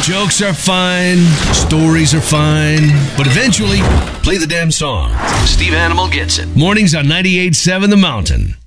Jokes are fine, stories are fine, but eventually, play the damn song. Steve Animal gets it. Mornings on 98.7 The Mountain.